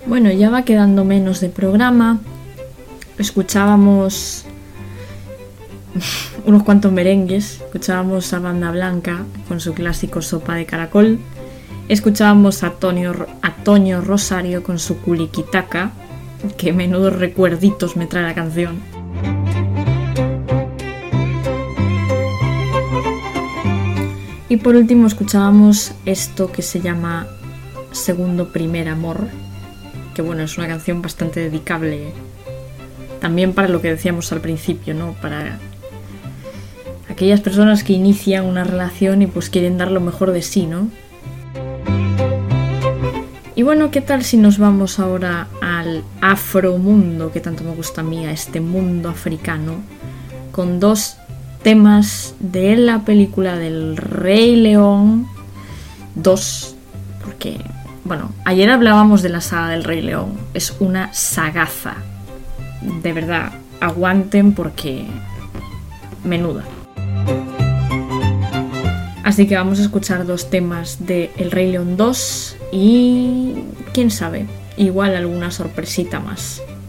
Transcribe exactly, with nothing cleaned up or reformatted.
Bueno, ya va quedando menos de programa. Escuchábamos unos cuantos merengues. Escuchábamos a Banda Blanca con su clásico Sopa de Caracol. Escuchábamos a Toño, a Toño Rosario con su Culiquitaca. Que menudos recuerditos me trae la canción. Y por último escuchábamos esto que se llama Segundo Primer Amor, que bueno, es una canción bastante dedicable también para lo que decíamos al principio, ¿no? Para aquellas personas que inician una relación y pues quieren dar lo mejor de sí, ¿no? Y bueno, ¿qué tal si nos vamos ahora al afromundo, que tanto me gusta a mí, a este mundo africano, con dos temas de la película del Rey León dos, porque, bueno, ayer hablábamos de la saga del Rey León, es una sagaza, de verdad, aguanten porque menuda. Así que vamos a escuchar dos temas de El Rey León dos y, quién sabe, igual alguna sorpresita más.